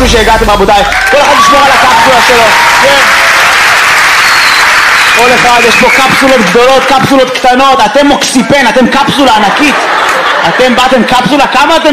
שהגעתם רבותיי. כל אחד ישמור על הקפסולה שלו. כן. כל אחד, יש פה קפסולות גדולות, קפסולות קטנות. אתם מוקסיפן, אתם קפסולה ענקית. אתם באתם קפסולה, כמה אתם